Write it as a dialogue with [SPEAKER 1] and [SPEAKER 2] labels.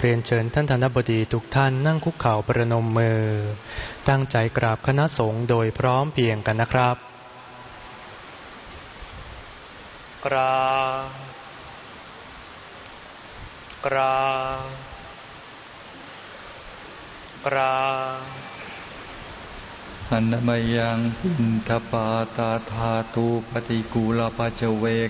[SPEAKER 1] เรียนเชิญท่านธนบดีทุกท่านนั่งคุกเข่าประนมมือตั้งใจกราบคณะสงฆ์โดยพร้อมเพรียงกันนะครับกราบ
[SPEAKER 2] อันนมยังพินทปาตาธาตุปฏิกูลปัจเว